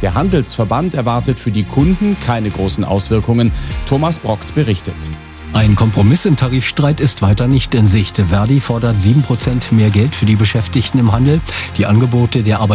Der Handelsverband erwartet für die Kunden keine großen Auswirkungen. Thomas Brockt berichtet. Ein Kompromiss im Tarifstreit ist weiter nicht in Sicht. Verdi fordert 7% mehr Geld für die Beschäftigten im Handel. Die Angebote der